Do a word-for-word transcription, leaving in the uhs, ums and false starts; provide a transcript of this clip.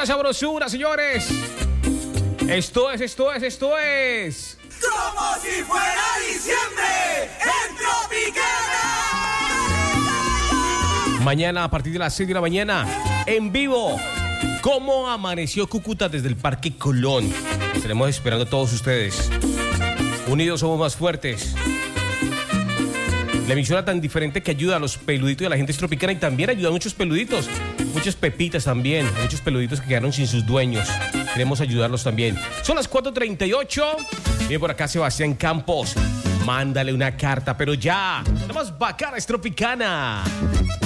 Pura sabrosura, señores. Esto es, esto es, esto es. Como si fuera diciembre en Tropicana. Mañana a partir de las seis de la mañana, en vivo. ¿Cómo amaneció Cúcuta desde el Parque Colón? Estaremos esperando a todos ustedes. Unidos somos más fuertes. La emisora tan diferente que ayuda a los peluditos y a la gente tropicana y también ayuda a muchos peluditos, muchas pepitas también, muchos peluditos que quedaron sin sus dueños. Queremos ayudarlos también. Son las cuatro treinta y ocho. Viene por acá Sebastián Campos. Mándale una carta, pero ya. Nada más bacana es Tropicana.